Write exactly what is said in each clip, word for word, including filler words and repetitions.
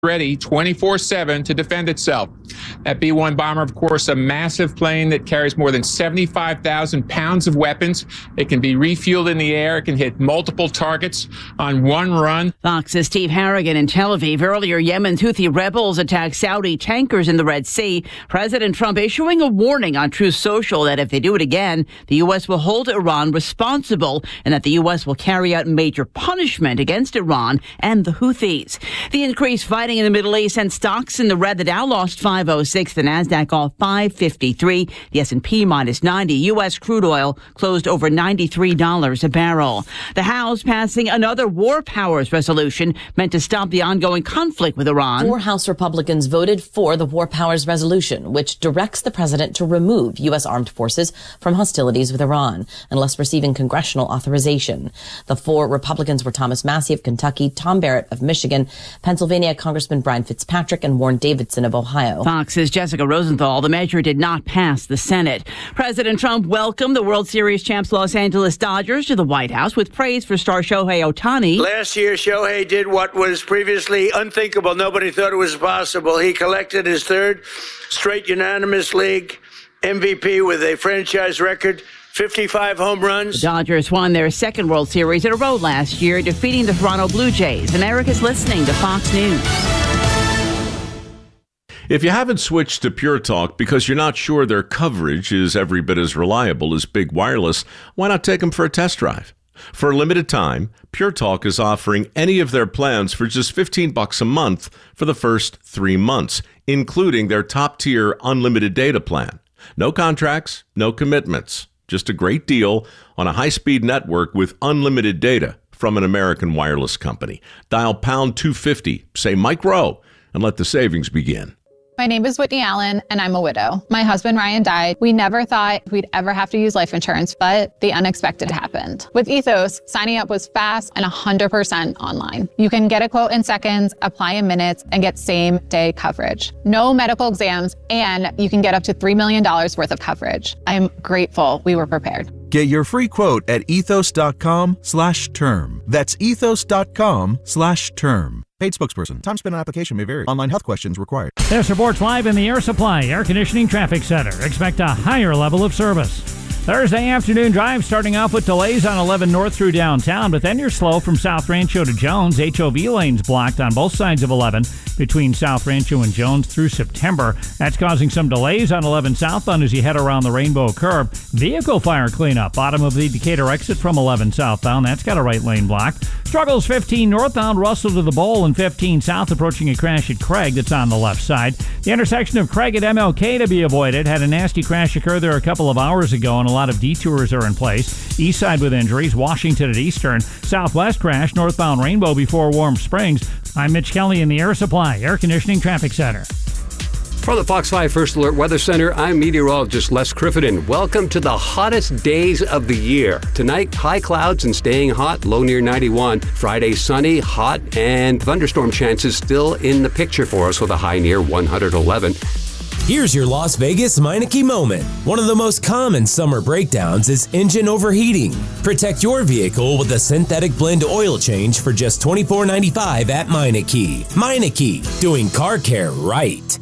ready twenty-four seven to defend itself. That B one bomber, of course, a massive plane that carries more than seventy-five thousand pounds of weapons. It can be refueled in the air. It can hit multiple targets on one run. Fox's Steve Harrigan in Tel Aviv. Earlier, Yemen's Houthi rebels attacked Saudi tankers in the Red Sea. President Trump issuing a warning on Truth Social that if they do it again, the U S will hold Iran responsible and that the U S will carry out major punishment against Iran and the Houthis. The increased fighting in the Middle East sent stocks in the red. The Dow lost five oh six. The Nasdaq off five fifty-three. The S and P minus ninety. U S crude oil closed over ninety-three dollars a barrel. The House passing another war powers resolution meant to stop the ongoing conflict with Iran. Four House Republicans voted for the war powers resolution, which directs the president to remove U S armed forces from hostilities with Iran unless receiving congressional authorization. The four Republicans were Thomas Massie of Kentucky, Tom Barrett of Michigan, Pennsylvania Congressman Brian Fitzpatrick, and Warren Davidson of Ohio. Fox's Jessica Rosenthal. The measure did not pass the Senate. President Trump welcomed the World Series champs Los Angeles Dodgers to the White House with praise for star Shohei Ohtani. Last year, Shohei did what was previously unthinkable. Nobody thought it was possible. He collected his third straight unanimous league M V P with a franchise record, fifty-five home runs. The Dodgers won their second World Series in a row last year, defeating the Toronto Blue Jays. America's listening to Fox News. If you haven't switched to Pure Talk because you're not sure their coverage is every bit as reliable as Big Wireless, why not take them for a test drive? For a limited time, Pure Talk is offering any of their plans for just fifteen bucks a month for the first three months, including their top-tier unlimited data plan. No contracts, no commitments. Just a great deal on a high-speed network with unlimited data from an American wireless company. Dial pound two fifty, say Mike Rowe, and let the savings begin. My name is Whitney Allen, and I'm a widow. My husband, Ryan, died. We never thought we'd ever have to use life insurance, but the unexpected happened. With Ethos, signing up was fast and one hundred percent online. You can get a quote in seconds, apply in minutes, and get same-day coverage. No medical exams, and you can get up to three million dollars worth of coverage. I'm grateful we were prepared. Get your free quote at ethos.com slash term. That's ethos.com slash term. Paid spokesperson. Time spent on application may vary. Online health questions required. This report's live in the Air Supply Air Conditioning Traffic Center. Expect a higher level of service. Thursday afternoon drive starting off with delays on eleven North through downtown, but then you're slow from South Rancho to Jones. H O V lanes blocked on both sides of eleven between South Rancho and Jones through September. That's causing some delays on eleven southbound as you head around the Rainbow Curve. Vehicle fire cleanup, bottom of the Decatur exit from eleven southbound. That's got a right lane blocked. Struggles fifteen northbound, Russell to the Bowl, and fifteen south approaching a crash at Craig that's on the left side. The intersection of Craig at M L K to be avoided. Had a nasty crash occur there a couple of hours ago, and a lot of detours are in place. East side with injuries, Washington at Eastern. Southwest crash, northbound Rainbow before Warm Springs. I'm Mitch Kelly in the Air Supply Air Conditioning Traffic Center. For the Fox five First Alert Weather Center, I'm meteorologist Les Crittenden. Welcome to the hottest days of the year. Tonight, high clouds and staying hot, low near ninety-one. Friday, sunny, hot, and thunderstorm chances still in the picture for us with a high near one hundred eleven. Here's your Las Vegas Meineke moment. One of the most common summer breakdowns is engine overheating. Protect your vehicle with a synthetic blend oil change for just twenty-four ninety-five at Meineke. Meineke, doing car care right.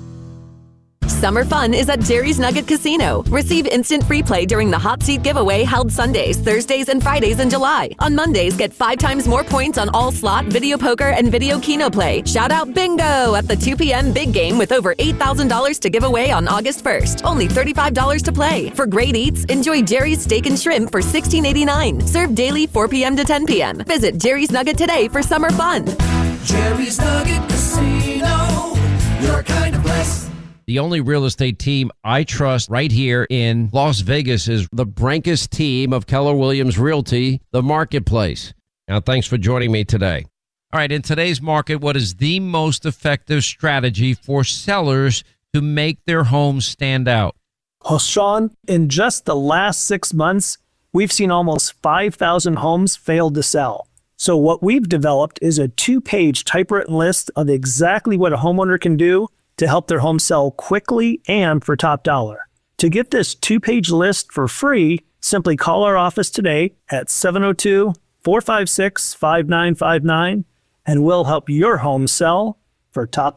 Summer fun is at Jerry's Nugget Casino. Receive instant free play during the Hot Seat giveaway held Sundays, Thursdays, and Fridays in July. On Mondays, get five times more points on all slot, video poker, and video Keno play. Shout out bingo at the two p.m. big game with over eight thousand dollars to give away on August first. Only thirty-five dollars to play. For great eats, enjoy Jerry's Steak and Shrimp for sixteen eighty-nine. Served daily four p.m. to ten p.m. Visit Jerry's Nugget today for summer fun. Jerry's Nugget Casino, your kind of place. The only real estate team I trust right here in Las Vegas is the Brankus team of Keller Williams Realty, the Marketplace. Now, thanks for joining me today. All right, in today's market, what is the most effective strategy for sellers to make their homes stand out? Well, Sean, in just the last six months, we've seen almost five thousand homes fail to sell. So what we've developed is a two-page typewritten list of exactly what a homeowner can do to help their home sell quickly and for top dollar. To get this two-page list for free, simply call our office today at seven oh two, four five six, five nine five nine, and we'll help your home sell for top